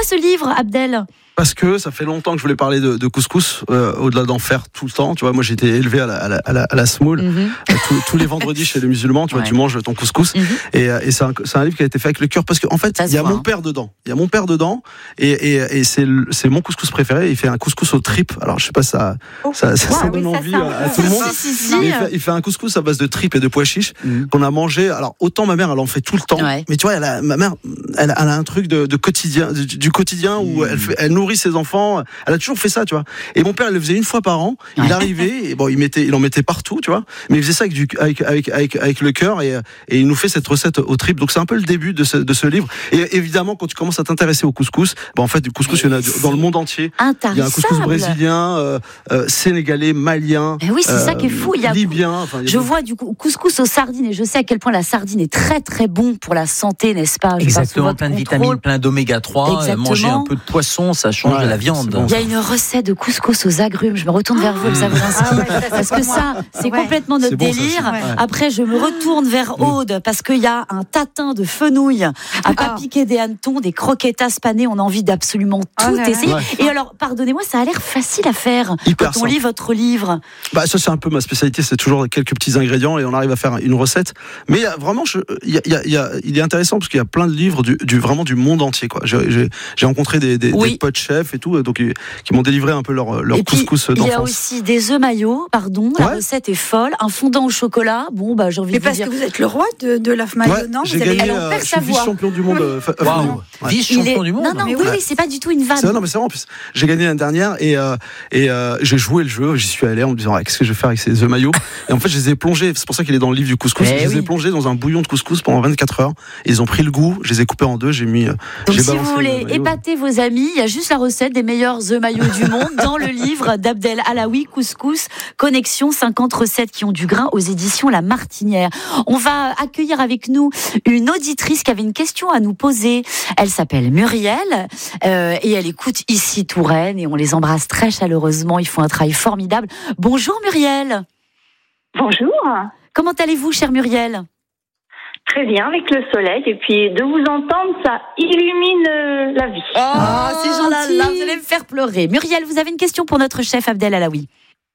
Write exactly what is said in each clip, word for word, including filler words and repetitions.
ce livre, Abdel ? Parce que ça fait longtemps que je voulais parler de, de couscous, euh, au-delà d'en faire tout le temps. Tu vois, moi j'ai été élevé à la, à la, à la, à la semoule. Mm-hmm. Tous, tous les vendredis chez les musulmans, tu vois, ouais. tu manges ton couscous. Mm-hmm. Et, et c'est, un, c'est un livre qui a été fait avec le cœur parce qu'en fait, il y a voit, mon père dedans. Il y a mon père dedans et, et, et c'est, le, c'est mon couscous préféré. Il fait un couscous aux tripes. Alors je sais pas, ça, oh. ça, ça, wow, ça donne oui, envie ça, ça, à, à tout le monde. Si, si, si. Mais il, fait, il fait un couscous à base de tripes et de pois chiches mm-hmm. qu'on a mangé. Alors autant ma mère, elle en fait tout le temps. Ouais. Mais tu vois, elle a, ma mère, elle, elle a un truc de, de quotidien, du, du quotidien où mm. elle, fait, elle nourrit ses enfants. Elle a toujours fait ça, tu vois. Et mon père, il le faisait une fois par an. Il ouais. arrivait, et bon, il mettait, il en mettait partout, tu vois. Mais il faisait ça avec du, avec, avec, avec, avec le cœur, et, et il nous fait cette recette aux tripes. Donc c'est un peu le début de ce, de ce livre. Et évidemment, quand tu commences à t'intéresser au couscous, bon, en fait, du couscous, il y en a dans le monde entier. Il y a un couscous brésilien, euh, euh, sénégalais, malien. Et oui, c'est euh, ça qui est fou. Il y a libyen. Enfin, il y a je vois du coup couscous aux sardines, et je sais à quel point la sardine est très très bon pour la santé, n'est-ce pas ? Exactement, plein de vitamines, plein d'oméga trois. Exactement. Manger un peu de poisson, ça change ouais, de la viande. Il y a une recette de couscous aux agrumes. Je me retourne vers vous, ça vous ah ouais, ça, parce que ça, c'est ouais. complètement notre bon, délire. Ça, ouais. Après, je me retourne vers Aude parce qu'il y a un tatin de fenouil à pas ah. piquer des hannetons, des croquetas panées. On a envie d'absolument tout oh essayer. Ouais. Et alors, pardonnez-moi, ça a l'air facile à faire Hyper quand on simple. lit votre livre. Bah, ça, c'est un peu ma spécialité. C'est toujours quelques petits ingrédients et on arrive à faire une recette. Mais y a, vraiment, je, y a, y a, y a, il est intéressant parce qu'il y a plein de livres du, du vraiment du monde entier. Quoi. J'ai, j'ai, j'ai rencontré des, des, oui. des potes chefs et tout, donc qui m'ont délivré un peu leur, leur couscous d'enfance. Il y a aussi des œufs maillots, pardon, la ouais. recette est folle, un fondant au chocolat, bon bah j'ai envie mais de vous parce dire... que vous êtes le roi de, de l'œuf maillot, ouais, non j'ai vous gagné, avez euh, je suis vice-champion du monde. Euh, wow. ouais. Vice-champion est... du monde. Non, non, mais oui, oui, c'est pas du tout une vanne. C'est, non, mais c'est vrai, en plus, j'ai gagné l'année dernière et, euh, et euh, j'ai joué le jeu, j'y suis allé en me disant, ah, qu'est-ce que je vais faire avec ces œufs maillots ? Et en fait, je les ai plongés, c'est pour ça qu'il est dans le livre du couscous, eh je les oui. ai plongés dans un bouillon de couscous pendant vingt-quatre heures, et ils ont pris le goût, je les ai coupés en deux, j'ai mis... Donc j'ai si vous voulez épater vos amis, il y a juste la recette des meilleurs œufs maillots du monde dans le livre d'Abdel Alaoui, Couscous, Connexion, cinquante recettes qui ont du grain aux éditions La Martinière. On va accueillir avec nous une auditrice qui avait une question à nous poser. Elle s'appelle Muriel euh, et elle écoute ici Touraine et on les embrasse très chaleureusement. Ils font un travail formidable. Bonjour Muriel. Bonjour. Comment allez-vous, chère Muriel ? Très bien, avec le soleil, et puis de vous entendre, ça illumine euh, la vie. Oh, oh c'est gentil. Là, là, vous allez me faire pleurer. Muriel, vous avez une question pour notre chef Abdel Alaoui ?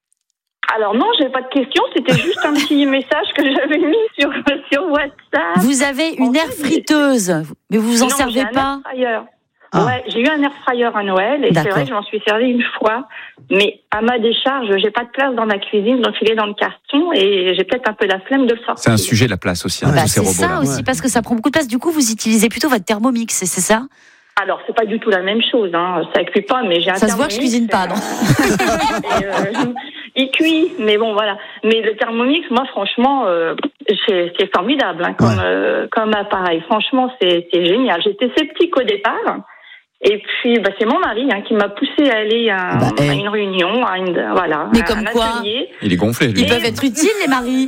Alors non, j'avais pas de question, c'était juste un petit message que j'avais mis sur, sur WhatsApp. Vous avez une air friteuse, mais vous vous en non, servez j'ai pas un air fryer. Ah. Ouais, j'ai eu un air fryer à Noël et D'accord. c'est vrai que je m'en suis servi une fois, mais à ma décharge, j'ai pas de place dans ma cuisine, donc il est dans le carton et j'ai peut-être un peu la flemme de le sortir. C'est un sujet la place aussi, hein, bah, tous ces c'est robots-là. ça aussi, ouais. parce que ça prend beaucoup de place. Du coup, vous utilisez plutôt votre Thermomix, c'est, c'est ça ? Alors, c'est pas du tout la même chose, hein. Ça cuit pas, mais j'ai un Ça se voit que je cuisine pas, non ? et, euh, il cuit, mais bon, voilà. Mais le Thermomix, moi, franchement, euh, c'est, c'est formidable, hein, comme, ouais. euh, comme appareil. Franchement, c'est, c'est génial. J'étais sceptique au départ. Et puis, bah, c'est mon mari hein, qui m'a poussé à aller à, bah, à une réunion, à une, voilà, mais à comme un quoi, atelier. Il est gonflé, lui. Ils peuvent être utiles, les maris.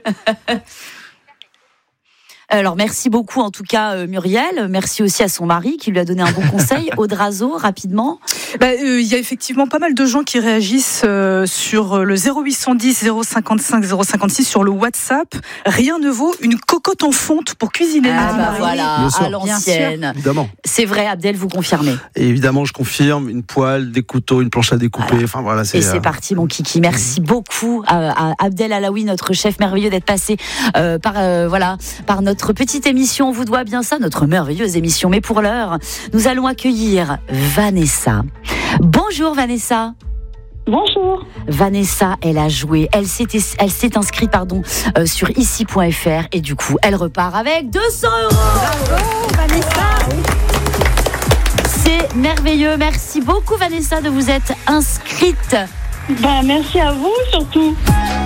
Alors, merci beaucoup, en tout cas, euh, Muriel. Merci aussi à son mari qui lui a donné un bon conseil. Aude Razo, rapidement. Bah, euh, y a effectivement pas mal de gens qui réagissent euh, sur le zéro huit cent dix zéro cinquante-cinq zéro cinquante-six sur le WhatsApp. Rien ne vaut une cocotte en fonte pour cuisiner. Ah, bah voilà, à l'ancienne. Évidemment. C'est vrai, Abdel, vous confirmez. Et évidemment, je confirme, une poêle, des couteaux, une planche à découper. Voilà. Enfin, voilà, c'est, Et c'est euh... parti, mon kiki. Merci beaucoup à, à Abdel Alaoui, notre chef merveilleux, d'être passé euh, par, euh, voilà, par notre petite émission. On vous doit bien ça, notre merveilleuse émission. Mais pour l'heure, nous allons accueillir Vanessa. Bonjour Vanessa. Bonjour. Vanessa, elle a joué, elle s'est, elle s'est inscrite pardon, euh, sur ici point f r et du coup, elle repart avec deux cents euros. Bravo Vanessa. C'est merveilleux. Merci beaucoup Vanessa de vous être inscrite. Ben, merci à vous surtout.